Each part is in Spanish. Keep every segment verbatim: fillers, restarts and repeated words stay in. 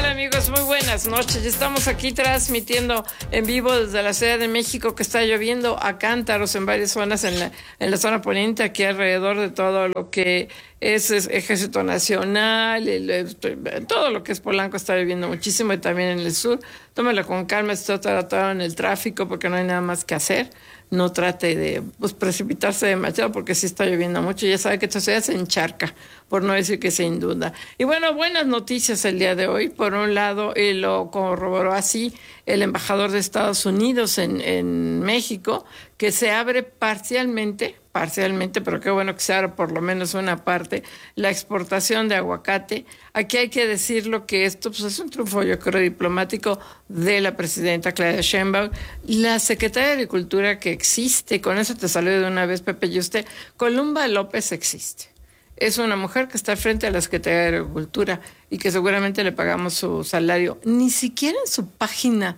tal, amigos? Muy buenas noches. Estamos aquí transmitiendo en vivo desde la Ciudad de México, que está lloviendo a cántaros en varias zonas en la, en la zona poniente, aquí alrededor de todo lo que es, es Ejército Nacional, el, el, todo lo que es Polanco está lloviendo muchísimo, y también en el sur. Tómelo con calma, está tratado en el tráfico porque no hay nada más que hacer. No trate de pues, precipitarse demasiado porque sí está lloviendo mucho. Ya sabe que esta ciudad se encharca, por no decir que se inunda. Y bueno, buenas noticias el día de hoy. Por un lado, y lo corroboró así el embajador de Estados Unidos en, en México, que se abre parcialmente, parcialmente, pero qué bueno que se abra por lo menos una parte, la exportación de aguacate. Aquí hay que decirlo que esto pues, es un triunfo, yo creo, diplomático de la presidenta Claudia Sheinbaum. La secretaria de Agricultura que existe, con eso te saludo de una vez, Pepe, y usted, Columba López existe. Es una mujer que está frente a la Secretaría de Agricultura y que seguramente le pagamos su salario. Ni siquiera en su página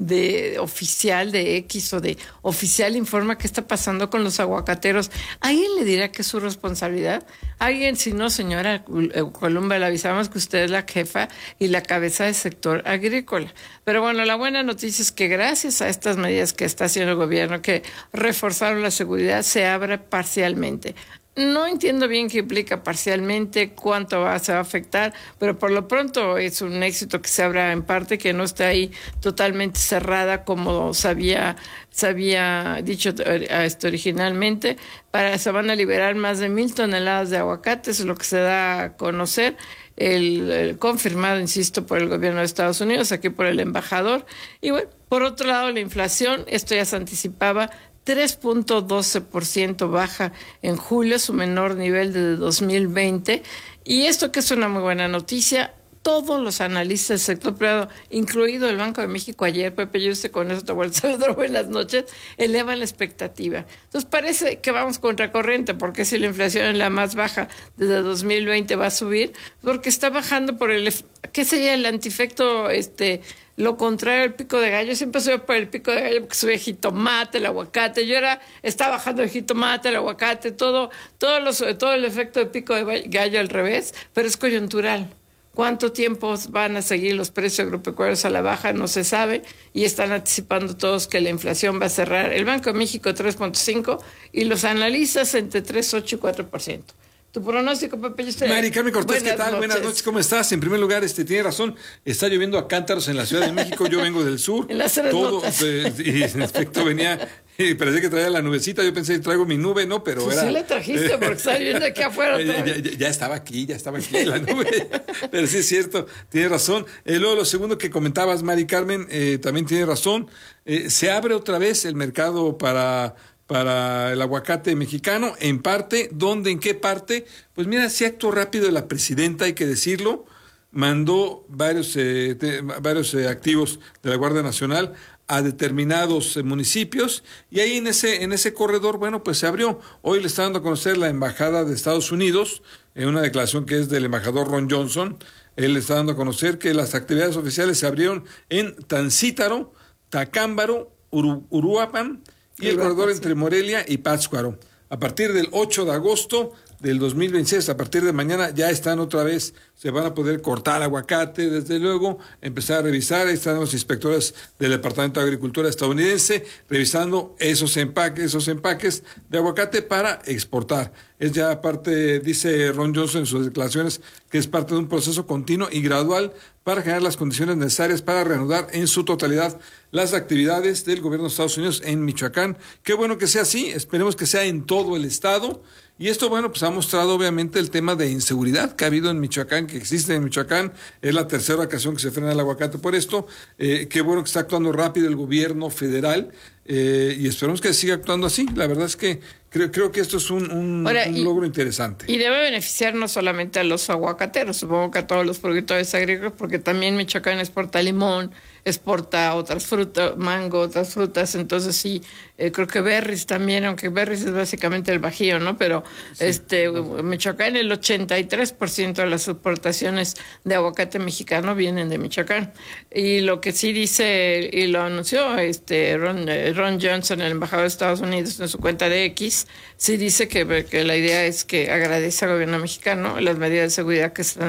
de oficial de X o de oficial informa qué está pasando con los aguacateros. ¿Alguien le dirá que es su responsabilidad? Alguien, si no, señora Columba, le avisamos que usted es la jefa y la cabeza del sector agrícola. Pero bueno, la buena noticia es que gracias a estas medidas que está haciendo el gobierno, que reforzaron la seguridad, se abre parcialmente. No entiendo bien qué implica parcialmente, cuánto va, se va a afectar, pero por lo pronto es un éxito que se abra en parte, que no esté ahí totalmente cerrada como se había, se había dicho esto originalmente. Para, se van a liberar más de mil toneladas de aguacates, es lo que se da a conocer. El, el confirmado, insisto, por el gobierno de Estados Unidos, aquí por el embajador. Y bueno, por otro lado, la inflación, esto ya se anticipaba, tres punto doce por ciento baja en julio, su menor nivel desde dos mil veinte. Y esto que es una muy buena noticia, todos los analistas del sector privado, incluido el Banco de México ayer, Pepe, yo sé con eso te vuelvo a saludar, buenas noches, elevan la expectativa. Entonces parece que vamos contracorriente, porque si la inflación es la más baja desde dos mil veinte va a subir, porque está bajando por el, ¿qué sería el antiefecto, este... lo contrario, el pico de gallo? Siempre sube por el pico de gallo porque sube el jitomate, el aguacate. Yo era, está bajando el jitomate, el aguacate, todo, todo, los, todo el efecto de pico de gallo al revés, pero es coyuntural. ¿Cuánto tiempo van a seguir los precios agropecuarios a la baja? No se sabe, y están anticipando todos que la inflación va a cerrar. El Banco de México tres punto cinco y los analistas entre tres punto ocho y cuatro por ciento. Tu pronóstico, Pepe. Yo estoy... Mari Carmen Cortés, Buenas ¿qué tal? Noches. Buenas noches, ¿cómo estás? En primer lugar, este tiene razón, está lloviendo a cántaros en la Ciudad de México, yo vengo del sur. En las todo, notas. eh, y en efecto venía, y parecía que traía la nubecita, yo pensé, traigo mi nube, ¿no? Pero pues era... sí la trajiste, porque está lloviendo aquí afuera. ya, ya, ya estaba aquí, ya estaba aquí la nube, pero sí es cierto, tiene razón. Eh, luego, lo segundo que comentabas, Mari Carmen, eh, también tiene razón, eh, se abre otra vez el mercado para... para el aguacate mexicano, en parte. ¿Dónde? ¿En qué parte? Pues mira, sí actuó rápido la presidenta, hay que decirlo, mandó varios, eh, te, varios eh, activos de la Guardia Nacional a determinados eh, municipios, y ahí en ese, en ese corredor, bueno, pues se abrió. Hoy le está dando a conocer la Embajada de Estados Unidos, en una declaración que es del embajador Ron Johnson, él le está dando a conocer que las actividades oficiales se abrieron en Tancítaro, Tacámbaro, Uru, Uruapan, y el corredor entre Morelia y Pátzcuaro. A partir del ocho de agosto del dos mil veintiséis, a partir de mañana, ya están otra vez, se van a poder cortar aguacate, desde luego, empezar a revisar. Ahí están los inspectores del Departamento de Agricultura estadounidense revisando esos empaques, esos empaques de aguacate para exportar. Es ya parte, dice Ron Johnson en sus declaraciones, que es parte de un proceso continuo y gradual para generar las condiciones necesarias para reanudar en su totalidad las actividades del gobierno de Estados Unidos en Michoacán. Qué bueno que sea así, esperemos que sea en todo el estado. Y esto, bueno, pues ha mostrado obviamente el tema de inseguridad que ha habido en Michoacán, que existe en Michoacán. Es la tercera ocasión que se frena el aguacate por esto. Eh, qué bueno que está actuando rápido el gobierno federal, eh, y esperemos que siga actuando así. La verdad es que creo, creo que esto es un, un, Ahora, un y, logro interesante. Y debe beneficiar no solamente a los aguacateros, supongo que a todos los productores agrícolas, porque también Michoacán exporta limón, exporta otras frutas, mango, otras frutas. Entonces sí, eh, creo que berries también, aunque berries es básicamente el Bajío, ¿no? Pero sí, este no. Michoacán, el ochenta y tres por ciento de las exportaciones de aguacate mexicano vienen de Michoacán. Y lo que sí dice, y lo anunció este Ron, Ron Johnson, el embajador de Estados Unidos, en su cuenta de X, sí dice que, que la idea es que agradece al gobierno mexicano las medidas de seguridad que están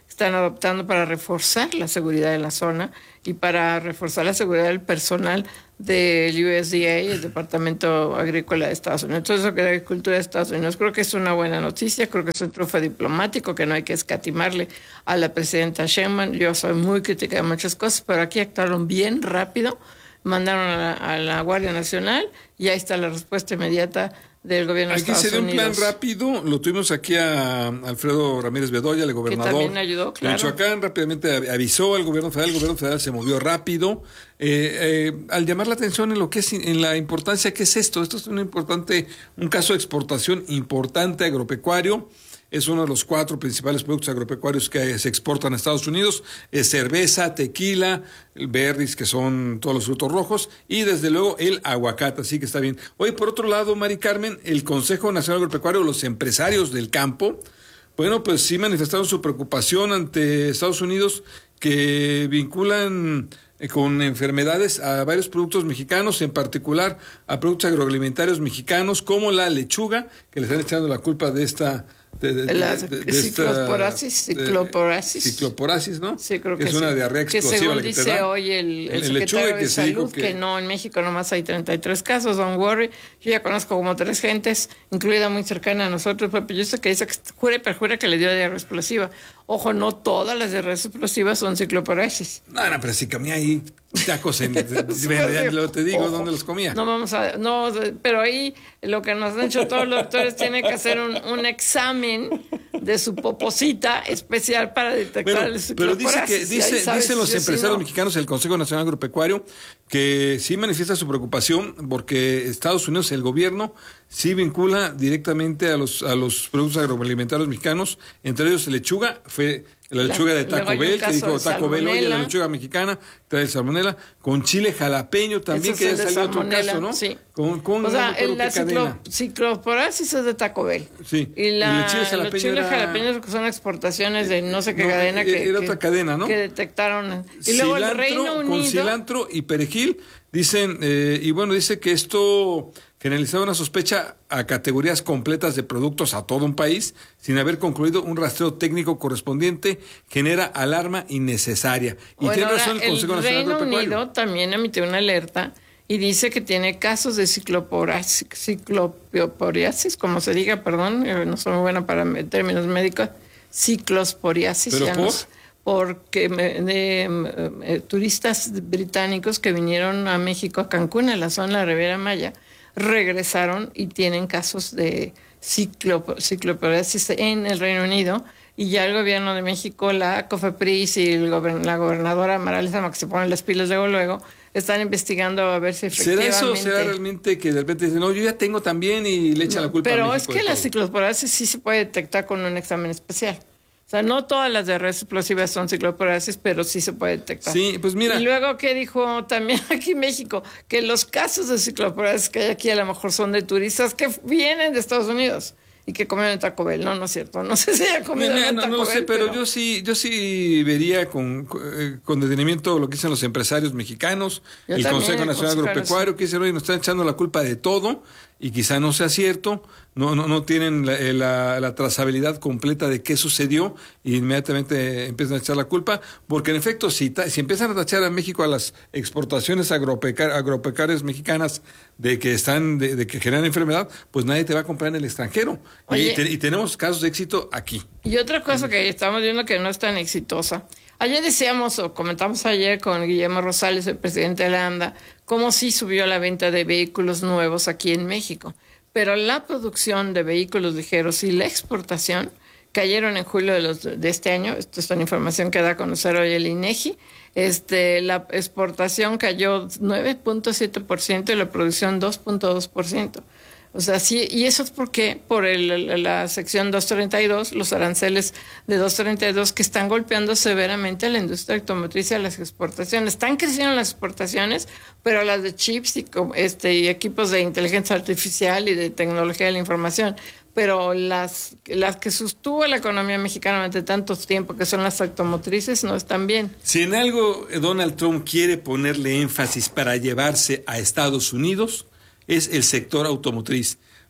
están adoptando para reforzar la seguridad en la zona y para reforzar la seguridad del personal del U S D A, el Departamento Agrícola de Estados Unidos. Entonces, lo que la agricultura de Estados Unidos, creo que es una buena noticia, creo que es un triunfo diplomático que no hay que escatimarle a la presidenta Sheinbaum. Yo soy muy crítica de muchas cosas, pero aquí actuaron bien rápido, mandaron a la, a la Guardia Nacional y ahí está la respuesta inmediata del gobierno de Aquí Estados se dio un Unidos. plan rápido, lo tuvimos aquí a Alfredo Ramírez Bedoya, el gobernador. Que también ayudó, claro. De Michoacán, rápidamente avisó al gobierno federal, el gobierno federal se movió rápido, eh, eh, al llamar la atención en lo que es, en la importancia que es esto. Esto es un importante, un caso de exportación importante agropecuario. Es uno de los cuatro principales productos agropecuarios que se exportan a Estados Unidos. Es cerveza, tequila, berries, que son todos los frutos rojos, y desde luego el aguacate, así que está bien. Oye, por otro lado, Mari Carmen, el Consejo Nacional Agropecuario, los empresarios del campo, bueno, pues sí manifestaron su preocupación ante Estados Unidos, que vinculan con enfermedades a varios productos mexicanos, en particular a productos agroalimentarios mexicanos, como la lechuga, que le están echando la culpa de esta... De, de, la de, de cicloporasis, esta, cicloporasis. Cicloporasis, ¿no? Sí, creo que, es sí. una diarrea explosiva. Que según la que dice te da. hoy el, el, el secretario que de Salud, que... que no, en México nomás hay treinta y tres casos, don't worry. Yo ya conozco como tres gentes, incluida muy cercana a nosotros, Pepe Yuste, que dice que jura y perjura que le dio diarrea explosiva. Ojo, no todas las diarreas explosivas son cicloporasis. No, no, pero si comía ahí tacos en... ya lo te digo, Ojo, ¿dónde los comía? No vamos a... No, pero ahí lo que nos han hecho todos los doctores, tienen que hacer un, un examen de su poposita especial para detectar pero, el pero dice que dice, dicen los si empresarios no. mexicanos, el Consejo Nacional Agropecuario, que sí manifiesta su preocupación porque Estados Unidos, el gobierno, sí vincula directamente a los a los productos agroalimentarios mexicanos, entre ellos lechuga, fue la lechuga de Taco Bell, que dijo Taco Bell, oye, la lechuga mexicana trae salmonela, con chile jalapeño también, Eso que es ya el de salió otro salmonela, caso, ¿no? sí. Con, con, o sea, no recuerdo la qué ciclo, cadena. cicloporasis es de Taco Bell. Sí. Y la, Y el chile los jalapeño chiles era- jalapeños que son exportaciones de no sé qué No, cadena era que, era que- otra cadena, ¿no? que detectaron. Y luego el Cilantro, Reino con Unido. cilantro y perejil, dicen, eh, y bueno, dice que esto generalizaba una sospecha a categorías completas de productos a todo un país, sin haber concluido un rastreo técnico correspondiente, genera alarma innecesaria. Y Bueno, tiene ahora, razón el Consejo el Nacional Reino Agropecuario. Unido también emitió una alerta y dice que tiene casos de cicloporasis, cicloporiasis, como se diga, perdón, eh, no soy muy buena para me- términos médicos, ciclosporiasis. ¿Pero ya por? no sé, porque me- de eh, eh, turistas británicos que vinieron a México, a Cancún, a la zona de la Riviera Maya, regresaron y tienen casos de ciclo, cicloporiasis en el Reino Unido. Y ya el gobierno de México, la COFEPRIS y el gober- la gobernadora Mara Lezama, que se ponen las pilas luego, luego, están investigando a ver si ¿Será efectivamente... eso? ¿Será realmente que de repente dicen, no, yo ya tengo también y le echan la culpa a Pero México es que de la todo? ciclosporiasis sí se puede detectar con un examen especial. O sea, no todas las diarreas explosivas son ciclosporiasis, pero sí se puede detectar. Sí, pues mira. Y luego, ¿qué dijo también aquí en México? Que los casos de ciclosporiasis que hay aquí a lo mejor son de turistas que vienen de Estados Unidos y que comieron en Taco Bell. No, no es cierto. No sé si haya comido Mira, en no, Taco no lo Bell, sé, pero, yo sí, yo sí vería con, eh, con detenimiento lo que dicen los empresarios mexicanos, Yo el también, Consejo el Nacional Consejo Agropecuario, que dicen, oye, nos están echando la culpa de todo, y quizá no sea cierto, no, no, no tienen la, eh, la, la trazabilidad completa de qué sucedió, y inmediatamente empiezan a echar la culpa, porque en efecto, si, ta, si empiezan a tachar a México a las exportaciones agropecar, agropecuarias mexicanas de que están, de, de que generan enfermedad, pues nadie te va a comprar en el extranjero. Oye, y, te, y tenemos casos de éxito aquí. Y otra cosa que estamos viendo que no es tan exitosa. Ayer decíamos, o comentamos ayer con Guillermo Rosales, el presidente de la ANDA, cómo sí subió la venta de vehículos nuevos aquí en México. Pero la producción de vehículos ligeros y la exportación cayeron en julio de, los, de este año. Esto es una información que da a conocer hoy el INEGI. Este, la exportación cayó nueve punto siete por ciento y la producción dos punto dos por ciento. O sea, sí, y eso es porque por el, la sección doscientos treinta y dos, los aranceles de doscientos treinta y dos que están golpeando severamente a la industria automotriz y a las exportaciones. Están creciendo las exportaciones, pero las de chips y, este, y equipos de inteligencia artificial y de tecnología de la información. Pero las, las que sostuvo la economía mexicana durante tanto tiempo, que son las automotrices, no están bien. Si en algo Donald Trump quiere ponerle énfasis para llevarse a Estados Unidos, es el sector automotriz,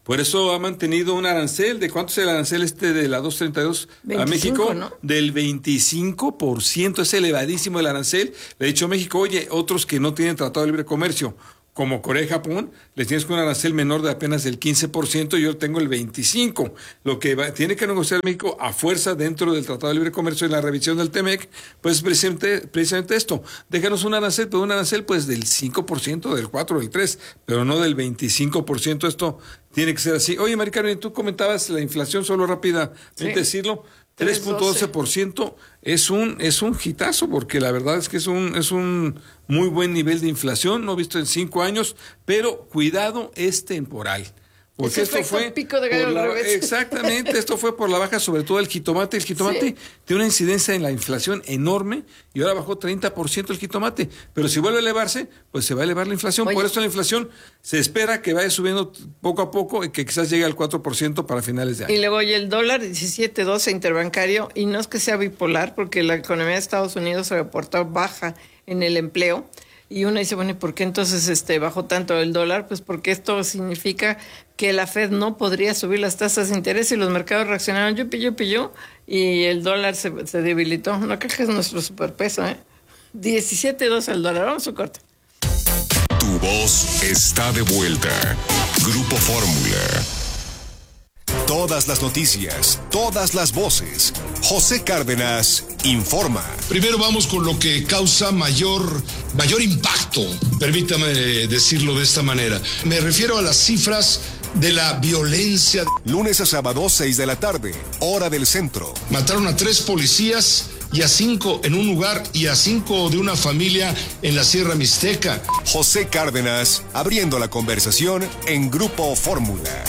Por eso ha mantenido un arancel. ¿De cuánto es el arancel este de la doscientos treinta y dos a México? ¿No? Del veinticinco por ciento. Es elevadísimo el arancel. Le ha dicho México, oye, otros que no tienen tratado de libre comercio, como Corea y Japón, les tienes con un arancel menor de apenas el quince por ciento y yo tengo el veinticinco por ciento. Lo que va, tiene que negociar México a fuerza dentro del Tratado de Libre Comercio y la revisión del T M E C, pues precisamente, precisamente esto. Déjanos un arancel, pero un arancel pues del cinco por ciento, del cuatro por ciento, del tres por ciento, pero no del veinticinco por ciento. Esto tiene que ser así. Oye, Mari Carmen, tú comentabas la inflación, solo rápidamente sí. decirlo. tres punto doce por ciento es un es un hitazo, porque la verdad es que es un es un muy buen nivel de inflación, no visto en cinco años, pero cuidado, es temporal. Porque Ese esto fue pico de gallo por la, al revés. exactamente, esto fue por la baja, sobre todo el jitomate. El jitomate sí. tiene una incidencia en la inflación enorme y ahora bajó treinta por ciento el jitomate. Pero si vuelve a elevarse, pues se va a elevar la inflación. Oye. Por eso la inflación se espera que vaya subiendo poco a poco y que quizás llegue al cuatro por ciento para finales de año. Y luego, oye, el dólar diecisiete doce interbancario, y no es que sea bipolar, porque la economía de Estados Unidos se reportó baja en el empleo. Y uno dice, bueno, ¿y por qué entonces este bajó tanto el dólar? Pues porque esto significa que la Fed no podría subir las tasas de interés y los mercados reaccionaron yupi, yupi, yupi, y el dólar se, se debilitó. No creo que es nuestro superpeso, ¿eh? diecisiete doce al dólar. Vamos a un corte. Tu voz está de vuelta. Grupo Fórmula. Todas las noticias, todas las voces. José Cárdenas informa. Primero vamos con lo que causa mayor, mayor impacto, permítame decirlo de esta manera. Me refiero a las cifras de la violencia. Lunes a sábado, seis de la tarde, hora del centro. Mataron a tres policías y a cinco en un lugar y a cinco de una familia en la Sierra Mixteca. José Cárdenas, abriendo la conversación en Grupo Fórmula.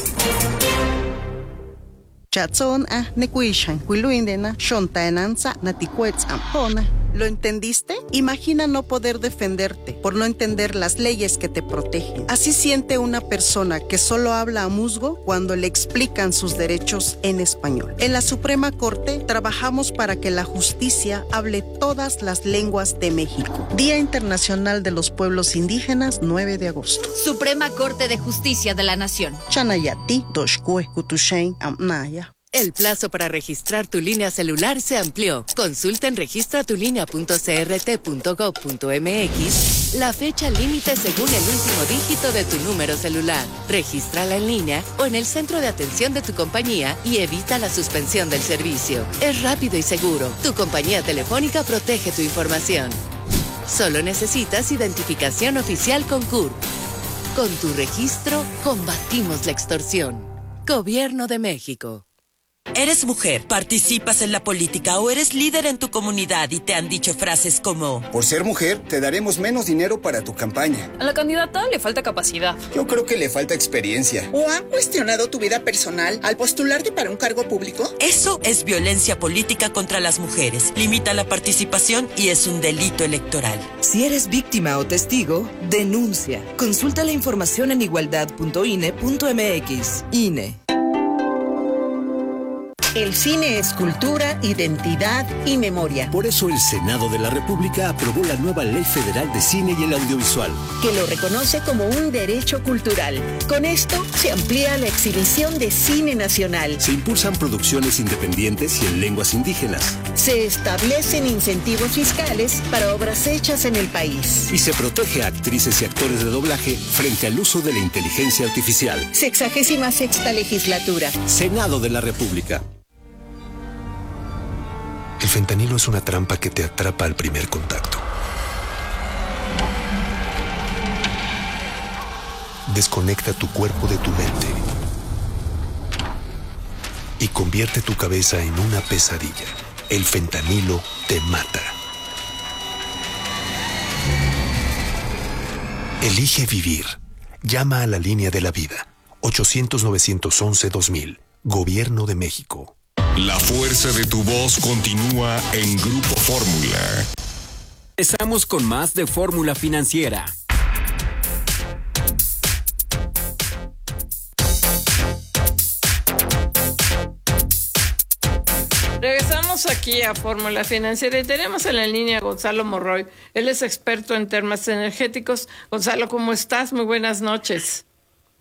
Chatson a nekuishan kuiluindena shontaenanza naticuetzam. ¿Lo entendiste? Imagina no poder defenderte por no entender las leyes que te protegen. Así siente una persona que solo habla a musgo cuando le explican sus derechos en español. En la Suprema Corte trabajamos para que la justicia hable todas las lenguas de México. Día Internacional de los Pueblos Indígenas, nueve de agosto. Suprema Corte de Justicia de la Nación. Chanayati, Doshkue, Kutushen, Amnaya. El plazo para registrar tu línea celular se amplió. Consulta en registra tu línea punto c r t punto gov punto m x la fecha límite según el último dígito de tu número celular. Regístrala en línea o en el centro de atención de tu compañía y evita la suspensión del servicio. Es rápido y seguro. Tu compañía telefónica protege tu información. Solo necesitas identificación oficial con C U R P. Con tu registro, combatimos la extorsión. Gobierno de México. ¿Eres mujer, participas en la política o eres líder en tu comunidad y te han dicho frases como: por ser mujer, te daremos menos dinero para tu campaña? A la candidata le falta capacidad. Yo creo que le falta experiencia. ¿O han cuestionado tu vida personal al postularte para un cargo público? Eso es violencia política contra las mujeres. Limita la participación y es un delito electoral. Si eres víctima o testigo, denuncia. Consulta la información en igualdad punto i n e punto m x. I N E. El cine es cultura, identidad y memoria. Por eso el Senado de la República aprobó la nueva Ley Federal de Cine y el Audiovisual, que lo reconoce como un derecho cultural. Con esto se amplía la exhibición de cine nacional. Se impulsan producciones independientes y en lenguas indígenas. Se establecen incentivos fiscales para obras hechas en el país. Y se protege a actrices y actores de doblaje frente al uso de la inteligencia artificial. Sexagésima sexta legislatura. Senado de la República. El fentanilo es una trampa que te atrapa al primer contacto. Desconecta tu cuerpo de tu mente y convierte tu cabeza en una pesadilla. El fentanilo te mata. Elige vivir. Llama a la línea de la vida. ochocientos, novecientos once, dos mil. Gobierno de México. La fuerza de tu voz continúa en Grupo Fórmula. Estamos con más de Fórmula Financiera. Regresamos aquí a Fórmula Financiera y tenemos en la línea a Gonzalo Morroy. Él es experto en temas energéticos. Gonzalo, ¿cómo estás? Muy buenas noches.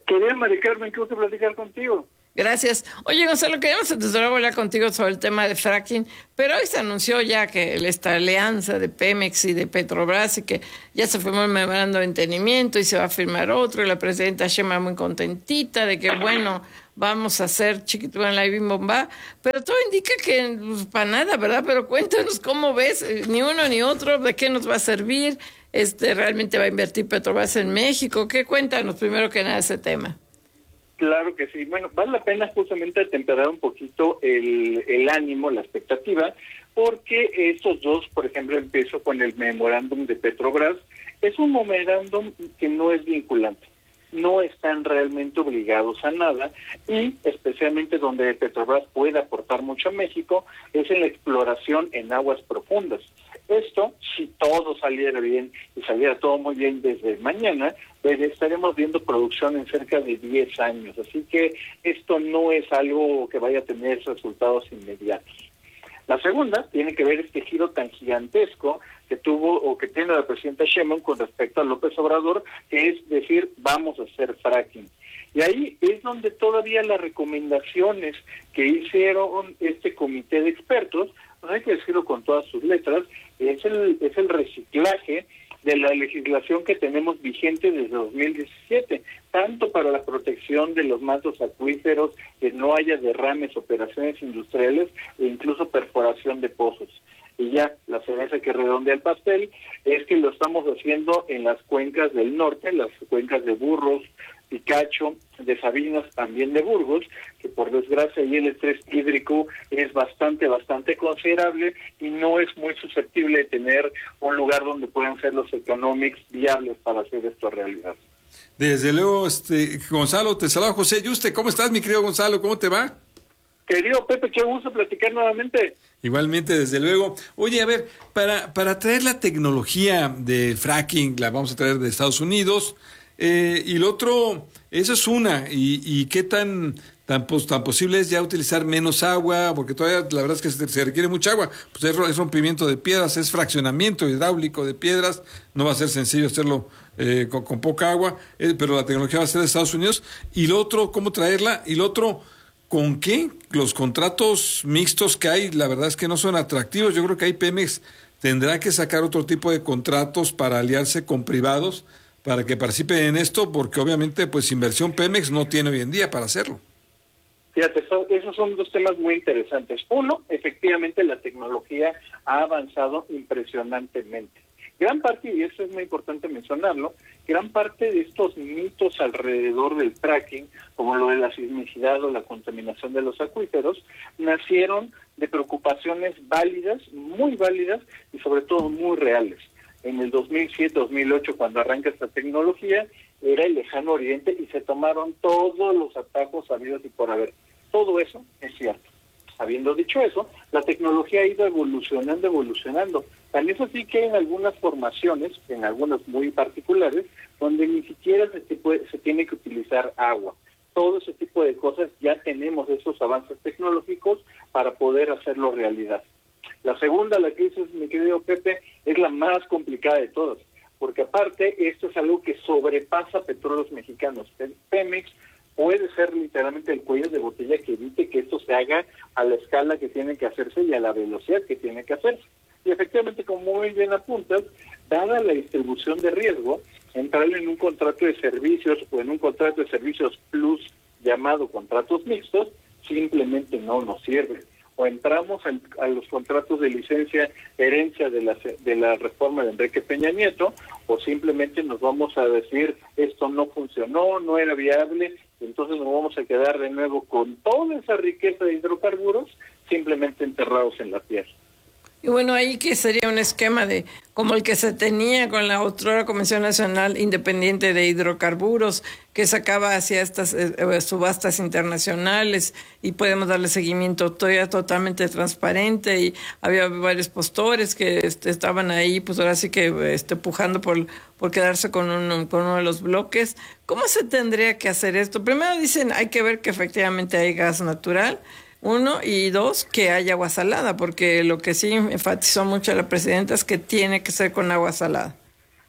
Querida Mari Carmen, qué gusto platicar contigo. Gracias. Oye, Gonzalo, queremos desde luego hablar contigo sobre el tema de fracking, pero hoy se anunció ya que esta alianza de Pemex y de Petrobras y que ya se firmó el memorando de entendimiento y se va a firmar otro, y la presidenta Sheinbaum muy contentita de que, bueno, vamos a hacer chiquitúa en la bomba, pero todo indica que pues, para nada, ¿verdad? Pero cuéntanos cómo ves, ni uno ni otro, de qué nos va a servir, este, realmente va a invertir Petrobras en México, ¿qué? Cuéntanos primero que nada ese tema. Claro que sí. Bueno, vale la pena justamente temperar un poquito el, el ánimo, la expectativa, porque estos dos, por ejemplo, empiezo con el memorándum de Petrobras, es un memorándum que no es vinculante, no están realmente obligados a nada, y especialmente donde Petrobras puede aportar mucho a México es en la exploración en aguas profundas. Esto, si todo saliera bien y saliera todo muy bien desde mañana, pues estaremos viendo producción en cerca de diez años. Así que esto no es algo que vaya a tener resultados inmediatos. La segunda tiene que ver este giro tan gigantesco que tuvo o que tiene la presidenta Sheinbaum con respecto a López Obrador, que es decir, vamos a hacer fracking. Y ahí es donde todavía las recomendaciones que hicieron este comité de expertos, pues hay que decirlo con todas sus letras, es el, es el reciclaje de la legislación que tenemos vigente desde dos mil diecisiete, tanto para la protección de los mantos acuíferos, que no haya derrames, operaciones industriales e incluso perforación de pozos. Y ya, la cereza que redondea el pastel es que lo estamos haciendo en las cuencas del norte, las cuencas de Burros, Picacho, de Sabinas, también de Burgos, que por desgracia ahí el estrés hídrico es bastante, bastante considerable y no es muy susceptible de tener un lugar donde puedan ser los economics viables para hacer esto realidad. Desde luego, este Gonzalo, te saluda José Yuste. ¿Cómo estás, mi querido Gonzalo? ¿Cómo te va? Querido Pepe, qué gusto platicar nuevamente. Igualmente, desde luego. Oye, a ver, para, para traer la tecnología de fracking, la vamos a traer de Estados Unidos, eh, y lo otro, eso es una, y, y qué tan, tan, pos, tan posible es ya utilizar menos agua, porque todavía la verdad es que se, se requiere mucha agua, pues es, es rompimiento de piedras, es fraccionamiento hidráulico de piedras, no va a ser sencillo hacerlo eh, con, con poca agua, eh, pero la tecnología va a ser de Estados Unidos, y lo otro, cómo traerla, y lo otro, ¿con qué? Los contratos mixtos que hay, la verdad es que no son atractivos. Yo creo que ahí Pemex tendrá que sacar otro tipo de contratos para aliarse con privados para que participen en esto, porque obviamente pues inversión Pemex no tiene hoy en día para hacerlo. Fíjate, esos son dos temas muy interesantes. Uno, efectivamente la tecnología ha avanzado impresionantemente. Gran parte, y eso es muy importante mencionarlo, gran parte de estos mitos alrededor del fracking, como lo de la sismicidad o la contaminación de los acuíferos, nacieron de preocupaciones válidas, muy válidas y sobre todo muy reales. En el dos mil siete, dos mil ocho, cuando arranca esta tecnología, era el lejano oriente y se tomaron todos los atajos habidos y por haber. Todo eso es cierto. Habiendo dicho eso, la tecnología ha ido evolucionando, evolucionando. Tan es así que hay en algunas formaciones, en algunas muy particulares, donde ni siquiera se, puede, se tiene que utilizar agua. Todo ese tipo de cosas ya tenemos esos avances tecnológicos para poder hacerlo realidad. La segunda, la que dices, mi querido Pepe, es la más complicada de todas, porque aparte esto es algo que sobrepasa petróleos mexicanos. Pemex puede ser literalmente el cuello de botella que evite que esto se haga a la escala que tiene que hacerse y a la velocidad que tiene que hacerse. Y efectivamente, como muy bien apuntas, dada la distribución de riesgo, entrar en un contrato de servicios o en un contrato de servicios plus llamado contratos mixtos, simplemente no nos sirve. O entramos en, a los contratos de licencia herencia de la, de la reforma de Enrique Peña Nieto, o simplemente nos vamos a decir esto no funcionó, no era viable, entonces nos vamos a quedar de nuevo con toda esa riqueza de hidrocarburos simplemente enterrados en la tierra. Y bueno, ahí que sería un esquema de como el que se tenía con la otrora Comisión Nacional Independiente de Hidrocarburos, que sacaba hacia estas eh, subastas internacionales y podemos darle seguimiento todavía totalmente transparente, y había varios postores que este, estaban ahí, pues ahora sí que este, pujando por, por quedarse con uno, con uno de los bloques. ¿Cómo se tendría que hacer esto? Primero dicen, hay que ver que efectivamente hay gas natural, uno, y dos, que haya agua salada, porque lo que sí enfatizó mucho la presidenta es que tiene que ser con agua salada.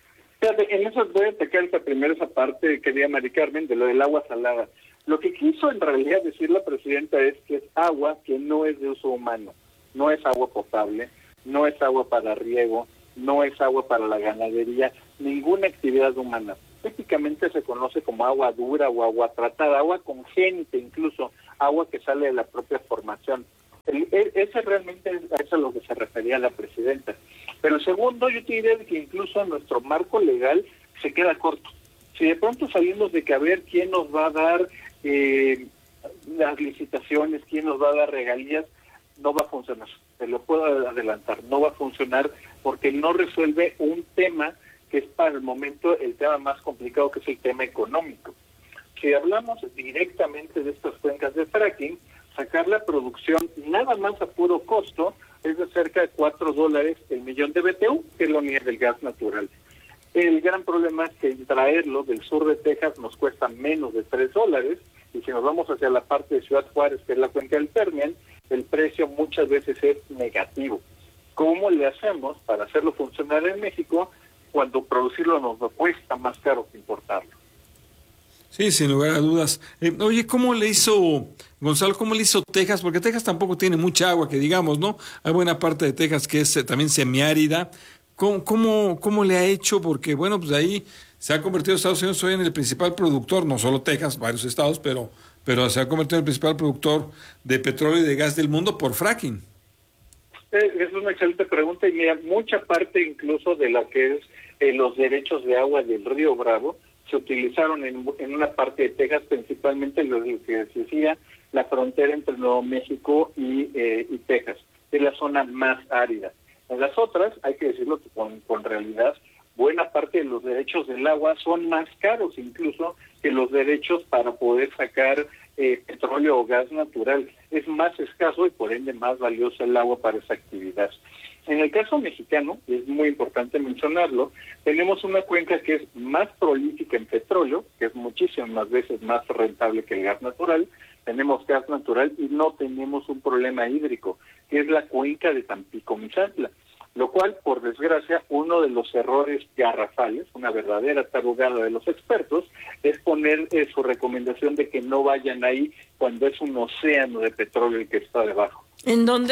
Fíjate, en eso voy a atacar esa primera esa parte, querida Mari Carmen, de lo del agua salada. Lo que quiso en realidad decir la presidenta es que es agua que no es de uso humano, no es agua potable, no es agua para riego, no es agua para la ganadería, ninguna actividad humana. Típicamente se conoce como agua dura o agua tratada, agua congénita, incluso agua que sale de la propia formación. El, el, ese realmente es, eso es a lo que se refería la presidenta. Pero segundo, yo te diría que incluso nuestro marco legal se queda corto. Si de pronto salimos de que a ver quién nos va a dar eh, las licitaciones, quién nos va a dar regalías, no va a funcionar. Te lo puedo adelantar, no va a funcionar porque no resuelve un tema que es para el momento el tema más complicado, que es el tema económico. Si hablamos directamente de estas cuencas de fracking, sacar la producción nada más a puro costo es de cerca de cuatro dólares el millón de B T U, que es la unidad del gas natural. El gran problema es que traerlo del sur de Texas nos cuesta menos de tres dólares, y si nos vamos hacia la parte de Ciudad Juárez, que es la cuenca del Permian, el precio muchas veces es negativo. ¿Cómo le hacemos para hacerlo funcionar en México cuando producirlo nos cuesta más caro que importarlo? Sí, sin lugar a dudas. Eh, oye, ¿cómo le hizo, Gonzalo, cómo le hizo Texas? Porque Texas tampoco tiene mucha agua, que digamos, ¿no? Hay buena parte de Texas que es eh, también semiárida. ¿Cómo, cómo, ¿Cómo le ha hecho? Porque, bueno, pues ahí se ha convertido Estados Unidos hoy en el principal productor, no solo Texas, varios estados, pero, pero se ha convertido en el principal productor de petróleo y de gas del mundo por fracking. Eh, es una excelente pregunta, y mira, mucha parte incluso de lo que es eh, los derechos de agua del río Bravo se utilizaron en, en una parte de Texas, principalmente lo que se decía la frontera entre Nuevo México y, eh, y Texas, es la zona más árida. En las otras, hay que decirlo con, con realidad, buena parte de los derechos del agua son más caros incluso que los derechos para poder sacar eh, petróleo o gas natural. Es más escaso y por ende más valioso el agua para esa actividad. En el caso mexicano, y es muy importante mencionarlo, tenemos una cuenca que es más prolífica en petróleo, que es muchísimas veces más rentable que el gas natural. Tenemos gas natural y no tenemos un problema hídrico, que es la cuenca de Tampico-Misantla, lo cual, por desgracia, uno de los errores garrafales, una verdadera tarugada de los expertos, es poner eh, su recomendación de que no vayan ahí cuando es un océano de petróleo el que está debajo. ¿En dónde?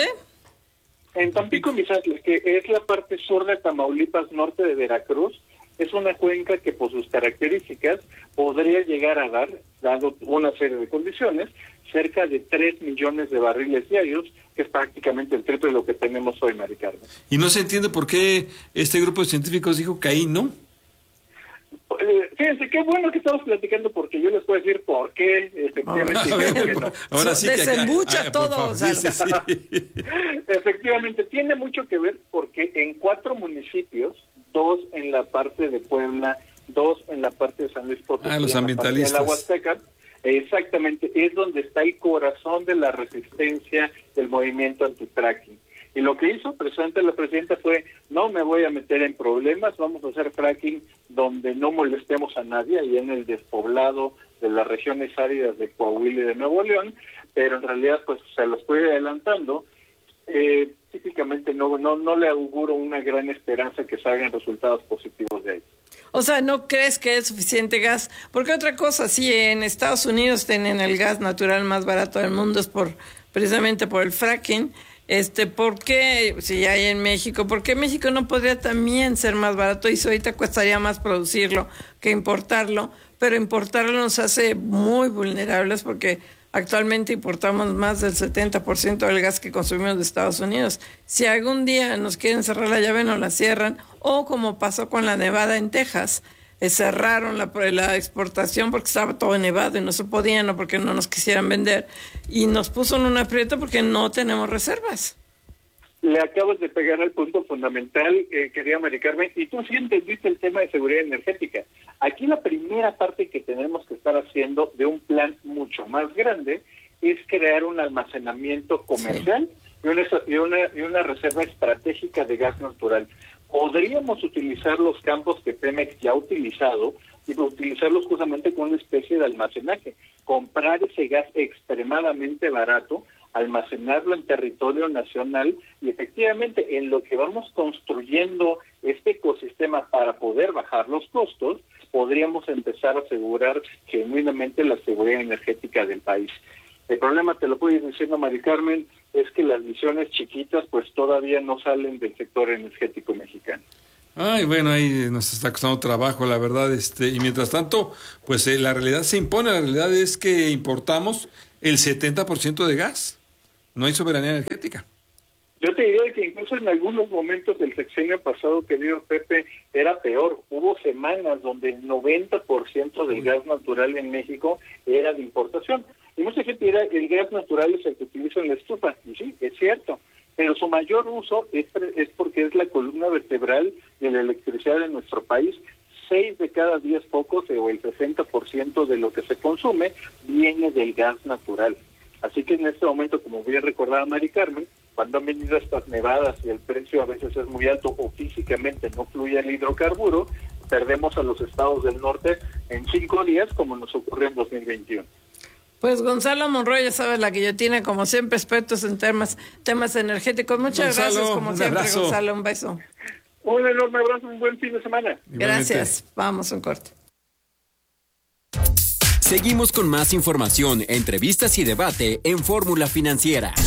En Tampico-Misantla, que es la parte sur de Tamaulipas, norte de Veracruz, es una cuenca que por sus características podría llegar a dar, dado una serie de condiciones, cerca de tres millones de barriles diarios, que es prácticamente el triple de lo que tenemos hoy, Mari Carmen. Y no se entiende por qué este grupo de científicos dijo que ahí no. Eh, fíjense, qué bueno que estamos platicando, porque yo les puedo decir por qué efectivamente a ver, que no. Ahora sí que desembucha acá, todo. favor, sí, sí, sí. Efectivamente, tiene mucho que ver porque en cuatro municipios, dos en la parte de Puebla, dos en la parte de San Luis Potosí, ah, los ambientalistas, en la Huasteca, exactamente, es donde está el corazón de la resistencia del movimiento anti-fracking. Y lo que hizo precisamente la presidenta fue, no me voy a meter en problemas, vamos a hacer fracking donde no molestemos a nadie, ahí en el despoblado de las regiones áridas de Coahuila y de Nuevo León, pero en realidad pues se lo estoy adelantando. Eh, típicamente no, no, no le auguro una gran esperanza que salgan resultados positivos de ahí. O sea, ¿no crees que es suficiente gas? Porque otra cosa, si en Estados Unidos tienen el gas natural más barato del mundo, es por precisamente por el fracking. Este, ¿por qué, si hay en México, por qué México no podría también ser más barato? Y eso ahorita costaría más producirlo que importarlo, pero importarlo nos hace muy vulnerables porque actualmente importamos más del setenta por ciento del gas que consumimos de Estados Unidos. Si algún día nos quieren cerrar la llave, nos la cierran, o como pasó con la nevada en Texas, eh, cerraron la, la exportación porque estaba todo nevado y no se podían, o porque no nos quisieran vender, y nos puso en un aprieto porque no tenemos reservas. Le acabas de pegar al punto fundamental, eh, querida Mari Carmen, y tú sí entendiste el tema de seguridad energética. Aquí la primera parte que tenemos que estar haciendo de un plan mucho más grande es crear un almacenamiento comercial sí. y, una, y, una, y una reserva estratégica de gas natural. Podríamos utilizar los campos que Pemex ya ha utilizado y utilizarlos justamente como una especie de almacenaje. Comprar ese gas extremadamente barato, almacenarlo en territorio nacional y efectivamente en lo que vamos construyendo este ecosistema para poder bajar los costos, podríamos empezar a asegurar genuinamente la seguridad energética del país. El problema, te lo puedo ir diciendo, Mari Carmen, es que las visiones chiquitas pues todavía no salen del sector energético mexicano. Ay, bueno, ahí nos está costando trabajo, la verdad, este, y mientras tanto, pues eh, la realidad se impone, la realidad es que importamos el setenta por ciento de gas, no hay soberanía energética. Yo te diría que incluso en algunos momentos del sexenio pasado, querido Pepe, era peor. Hubo semanas donde el noventa por ciento del gas natural en México era de importación. Y mucha gente dirá, el gas natural es el que utiliza en la estufa. Y sí, es cierto. Pero su mayor uso es, es porque es la columna vertebral de la electricidad en nuestro país. Seis de cada diez focos, o el sesenta por ciento de lo que se consume, viene del gas natural. Así que en este momento, como bien recordaba Mari Carmen, cuando han venido estas nevadas y el precio a veces es muy alto o físicamente no fluye el hidrocarburo, perdemos a los estados del norte en cinco días, como nos ocurrió en dos mil veintiuno. Pues Gonzalo Monroy, ya sabes, la guillotina, como siempre, expertos en temas temas energéticos. Muchas Gonzalo, gracias, como un siempre, abrazo. Gonzalo, un beso. Un enorme abrazo, un buen fin de semana. Gracias, vamos un corte. Seguimos con más información, entrevistas y debate en Fórmula Financiera.